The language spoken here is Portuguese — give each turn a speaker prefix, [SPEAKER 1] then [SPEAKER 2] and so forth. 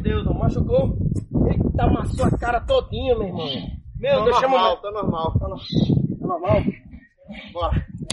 [SPEAKER 1] Deus, não machucou? Eita, amassou a cara todinha, meu irmão. Meu Deus, chama o médico.
[SPEAKER 2] Tá normal.
[SPEAKER 1] Tá normal?
[SPEAKER 2] Bora.